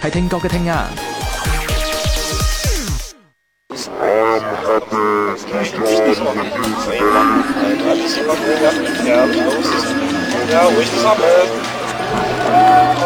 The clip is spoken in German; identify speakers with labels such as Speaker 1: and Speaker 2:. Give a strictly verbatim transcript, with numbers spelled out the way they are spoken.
Speaker 1: 係聽覺嘅聽啊！
Speaker 2: Ja, ruhig zusammen.